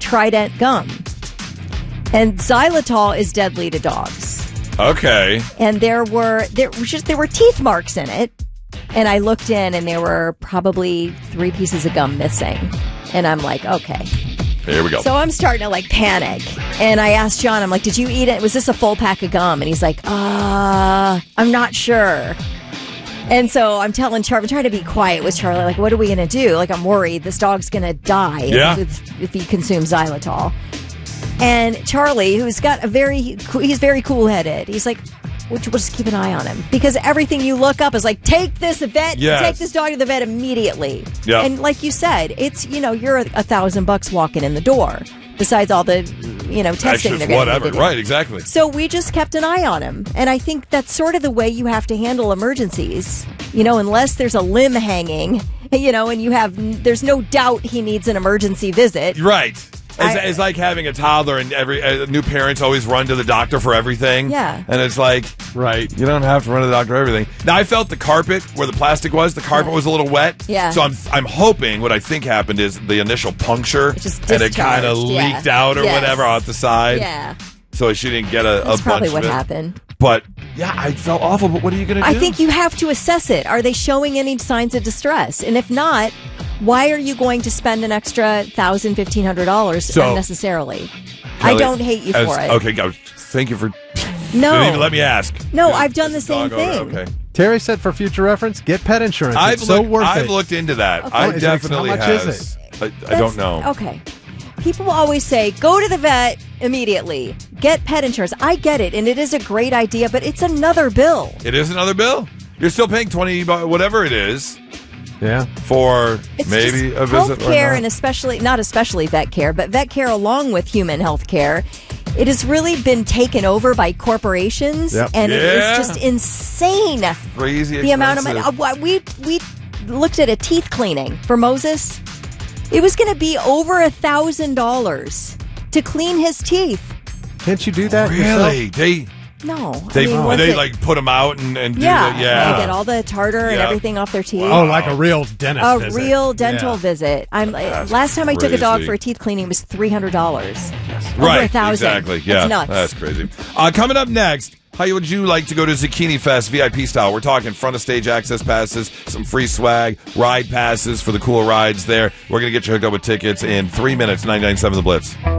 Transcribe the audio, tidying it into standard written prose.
Trident gum. And xylitol is deadly to dogs. Okay. And there were teeth marks in it. And I looked in, and there were probably 3 pieces of gum missing. And I'm like, okay. Here we go. So I'm starting to like panic. And I asked John, I'm like, did you eat it? Was this a full pack of gum? And he's like, I'm not sure. And so I'm telling Charlie, I'm trying to be quiet with Charlie. Like, what are we going to do? Like, I'm worried this dog's going to die if he consumes xylitol. And Charlie, who's got he's very cool-headed. He's like, we'll just keep an eye on him. Because everything you look up is like, take this dog to the vet immediately. Yep. And like you said, it's, you're $1,000 walking in the door. Besides all the, testing they're going to do. Right, exactly. So we just kept an eye on him. And I think that's sort of the way you have to handle emergencies. Unless there's a limb hanging, and there's no doubt he needs an emergency visit. Right. It's like having a toddler, and new parents always run to the doctor for everything. Yeah. And it's like, right, you don't have to run to the doctor for everything. Now, I felt the carpet where the plastic was, the carpet was a little wet. Yeah. So I'm hoping what I think happened is the initial puncture, and it kind of leaked out or whatever out the side. Yeah. So she didn't get a bunch of it. That's probably what happened. But, yeah, I felt awful, but what are you going to do? I think you have to assess it. Are they showing any signs of distress? And if not, why are you going to spend an extra $1,000, $1,500 unnecessarily? Kelly, I don't hate you for it. Okay, thank you for... No. Didn't even let me ask. No, I've done the same thing. Okay. Terry said for future reference, get pet insurance. It's so worth it. I've looked into that. Okay. I definitely how much has. is it? I don't know. Okay. People always say, go to the vet immediately. Get pet insurance. I get it, and it is a great idea, but it's another bill. It is another bill. You're still paying $20, whatever it is. Yeah. For It's maybe just a visit health care, or and not especially vet care, but vet care along with human health care. It has really been taken over by corporations, and it is just insane. Crazy the amount of money. We looked at a teeth cleaning for Moses. It was going to be over $1,000 to clean his teeth. Can't you do that Really? yourself? No. They like put them out and do that? Yeah. They get all the tartar and everything off their teeth. Oh, like a real dentist visit. Real dental visit. Last time I took a dog for a teeth cleaning, it was $300. Right. Over $1,000. Exactly. Yeah. That's nuts. That's crazy. Coming up next, how would you like to go to Zucchini Fest VIP style? We're talking front of stage access passes, some free swag, ride passes for the cool rides there. We're going to get you hooked up with tickets in 3 minutes, 99.7 The Blitz.